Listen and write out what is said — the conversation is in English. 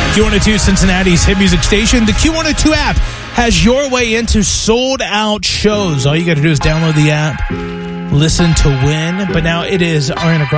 Q102, Cincinnati's hit music station. The Q102 app has your way into sold-out shows. All you got to do is download the app, listen to win. But now it is Ariana Grande.